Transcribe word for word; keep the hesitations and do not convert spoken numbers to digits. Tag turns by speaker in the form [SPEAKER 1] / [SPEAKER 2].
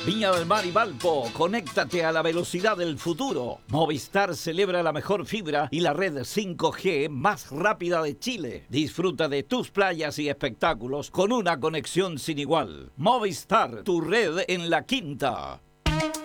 [SPEAKER 1] Viña del Mar y Valpo, conéctate a la velocidad del futuro. Movistar celebra la mejor fibra y la red cinco G más rápida de Chile. Disfruta de tus playas y espectáculos con una conexión sin igual. Movistar, tu red en la quinta.